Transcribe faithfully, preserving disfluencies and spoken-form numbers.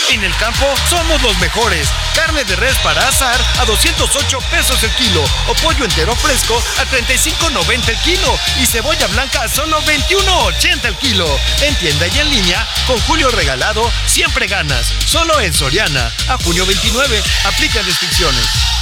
En el campo somos los mejores. Carne de res para asar a doscientos ocho pesos el kilo. O pollo entero fresco a treinta y cinco noventa el kilo. Y cebolla blanca a solo veintiuno ochenta el kilo. En tienda y en línea, con Julio Regalado, siempre ganas. Solo en Soriana. A junio veintinueve. Aplica restricciones.